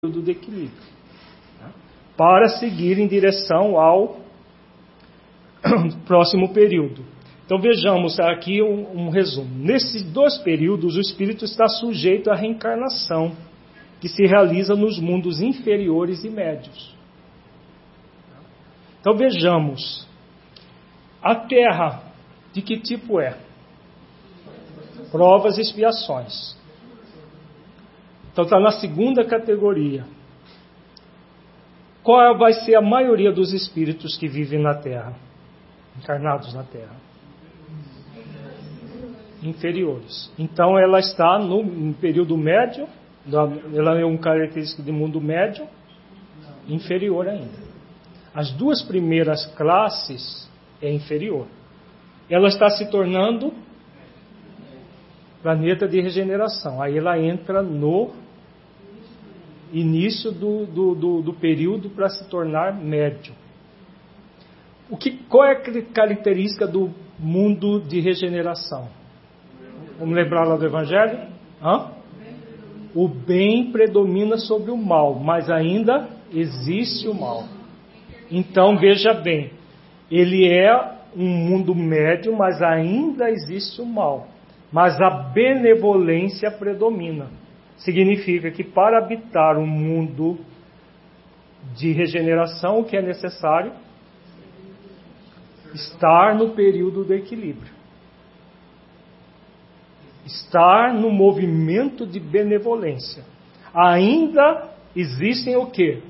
período de equilíbrio, né? Para seguir em direção ao próximo período. Então vejamos aqui um resumo. Nesses dois períodos, o espírito está sujeito à reencarnação, que se realiza nos mundos inferiores e médios. Então vejamos, a Terra, de que tipo é? Provas e expiações. Então está na segunda categoria. Qual vai ser a maioria dos espíritos que vivem na Terra? Encarnados na Terra? Inferiores. Então ela está no período médio, ela é uma característica do mundo médio, inferior ainda. As duas primeiras classes é inferior. Ela está se tornando planeta de regeneração. Aí ela entra no início do período para se tornar médio. Qual é a característica do mundo de regeneração? Vamos lembrar lá do Evangelho? O bem predomina sobre o mal, mas ainda existe o mal. Então veja bem, ele é um mundo médio, mas ainda existe o mal. Mas a benevolência predomina. Significa que para habitar um mundo de regeneração, o que é necessário? Estar no período do equilíbrio. Estar no movimento de benevolência. Ainda existem o quê?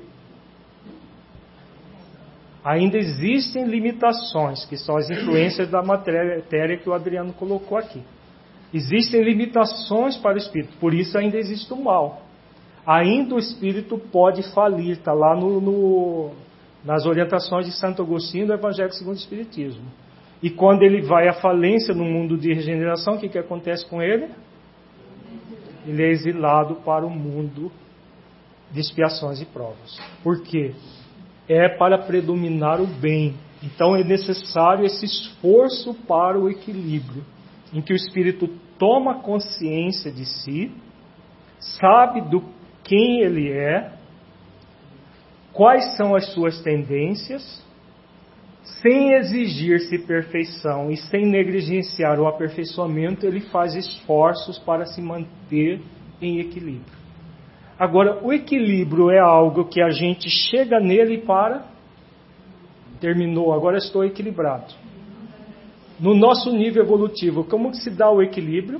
Ainda existem limitações, que são as influências da matéria que o Adriano colocou aqui. Existem limitações para o espírito, por isso ainda existe o mal. Ainda o espírito pode falir, está lá nas orientações de Santo Agostinho do Evangelho segundo o Espiritismo. E quando ele vai à falência no mundo de regeneração, o que acontece com ele? Ele é exilado para o mundo de expiações e provas. Por quê? É para predominar o bem. Então é necessário esse esforço para o equilíbrio, em que o espírito toma consciência de si, sabe do quem ele é, quais são as suas tendências, sem exigir-se perfeição e sem negligenciar o aperfeiçoamento, ele faz esforços para se manter em equilíbrio. Agora, o equilíbrio é algo que a gente chega nele para... Terminou, agora estou equilibrado. No nosso nível evolutivo, como que se dá o equilíbrio?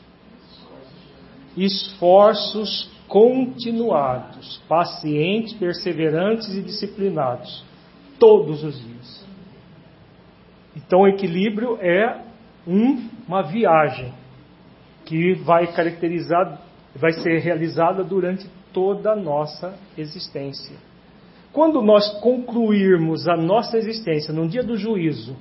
Esforços continuados, pacientes, perseverantes e disciplinados, todos os dias. Então o equilíbrio é uma viagem que vai ser realizada durante toda a nossa existência. Quando nós concluirmos a nossa existência no dia do juízo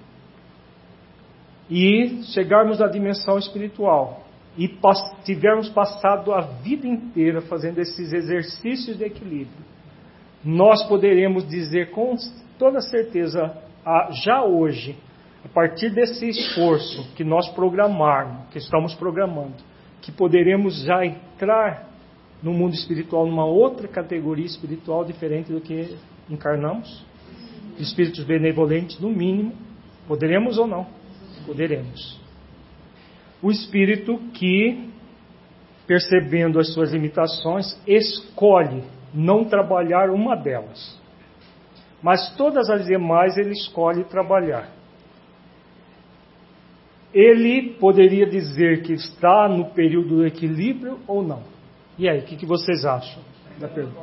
e chegarmos à dimensão espiritual e tivermos passado a vida inteira fazendo esses exercícios de equilíbrio, nós poderemos dizer com toda certeza, já hoje, a partir desse esforço que nós programarmos, que estamos programando, que poderemos já entrar no mundo espiritual, numa outra categoria espiritual diferente do que encarnamos, espíritos benevolentes no mínimo. Poderemos ou não? Poderemos. O espírito que, percebendo as suas limitações, escolhe não trabalhar uma delas, mas todas as demais ele escolhe trabalhar. Ele poderia dizer que está no período do equilíbrio ou não? E aí, o que vocês acham da pergunta?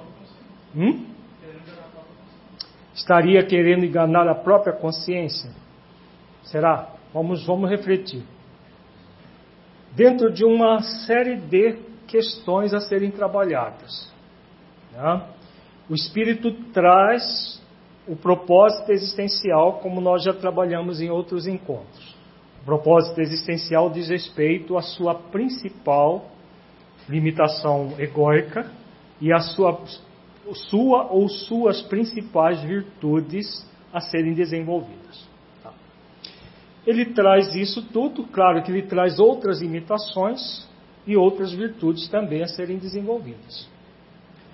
Estaria querendo enganar a própria consciência? Será? Vamos refletir. Dentro de uma série de questões a serem trabalhadas, né? O espírito traz o propósito existencial, como nós já trabalhamos em outros encontros. O propósito existencial diz respeito à sua principal limitação egóica e a sua ou suas principais virtudes a serem desenvolvidas. Ele traz isso tudo, claro que ele traz outras limitações e outras virtudes também a serem desenvolvidas.